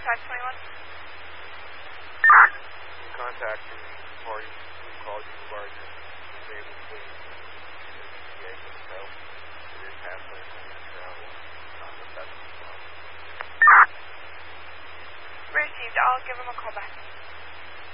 521. In contact the party who called you regarding your disabled fleet. The hotel. It is halfway from your travel. Received. I'll give him a call back.